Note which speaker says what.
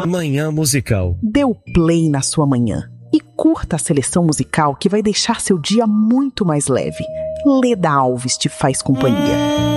Speaker 1: Manhã Musical.
Speaker 2: Dê o play na sua manhã e curta a seleção musical que vai deixar seu dia muito mais leve. Leda Alves te faz companhia.